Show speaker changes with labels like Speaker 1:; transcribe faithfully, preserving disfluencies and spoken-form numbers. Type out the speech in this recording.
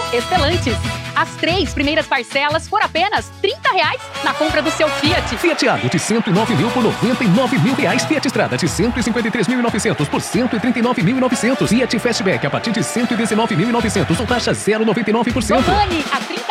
Speaker 1: Estelantes. As três primeiras parcelas por apenas trinta reais na compra do seu Fiat.
Speaker 2: Fiat Argo de cento e nove mil por noventa e nove mil reais. Fiat Strada de cento e cinquenta e três mil e novecentos por cento e trinta e nove mil e novecentos. Fiat Fastback a partir de cento e dezenove mil e novecentos ou taxa zero vírgula noventa e nove por cento.
Speaker 1: Romani a trinta